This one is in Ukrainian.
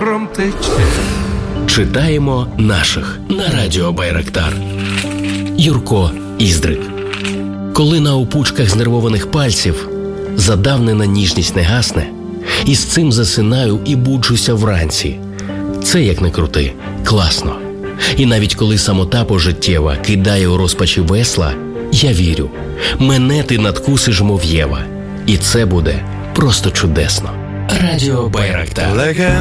Дніпром тече. Читаємо наших на радіо Байрактар. Юрко Іздрик. Коли на опучках знервованих пальців задавнена ніжність не гасне, і з цим засинаю і буджуся вранці. Це, як не крути, класно. І навіть коли самота пожиттєва кидає у розпачі весла, я вірю, мене ти надкусиш, мов Єва. І це буде просто чудесно. Радіо Байрактар.